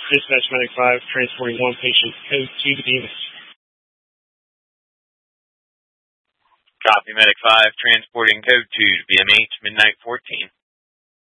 Dispatch Medic 5, transporting one patient, code 2 to BMH. Copy, Medic 5, transporting code 2 to BMH, midnight 14.